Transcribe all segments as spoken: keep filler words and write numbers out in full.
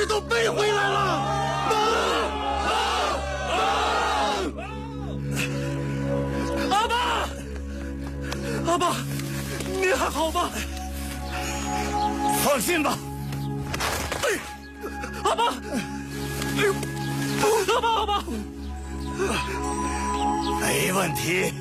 石头背回来了。阿爸，阿爸，你还好吗？放心吧。哎，阿爸，哎呦，阿爸，阿爸，没问题。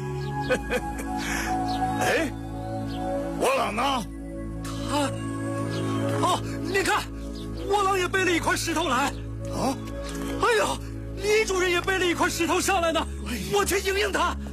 哎，我朗呢？他，哦，你看，我朗也背了一块石头来。啊，哎呀，李主任也背了一块石头上来呢，我去迎迎他。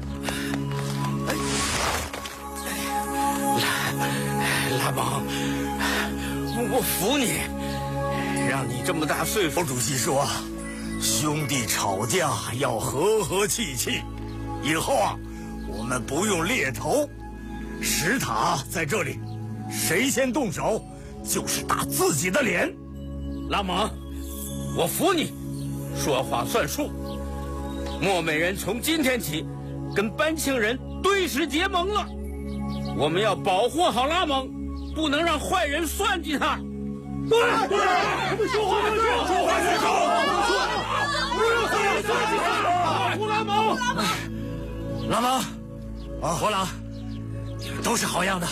拉拉蒙，我服你，让你这么大岁数。主席说，兄弟吵架要和和气气，以后啊，我们不用猎头，石塔在这里，谁先动手，就是打自己的脸。 拉蒙，我服你，说话算数。莫美人从今天起，跟班庆人对视结盟了。我们要保护好拉蒙，不能让坏人算计他。对对，说话算数，说话算数，不让坏人算计他，保护拉蒙。 拉蒙，啊，火朗，你们都是好样的。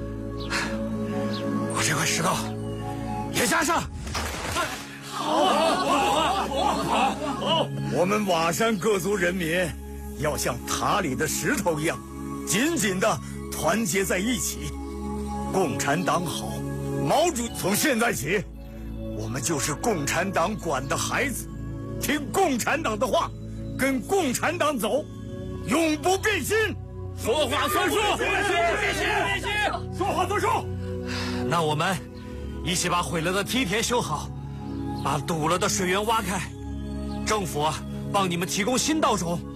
我这块石头也加上。好，好，好，好，好。我们瓦山各族人民要像塔里的石头一样，紧紧的团结在一起。共产党好，毛主席从现在起，我们就是共产党管的孩子，听共产党的话，跟共产党走，永不变心。 说话算数，变心，变心，变心， 说话算数。那我们一起把毁了的梯田修好，把堵了的水源挖开。政府啊，帮你们提供新道种，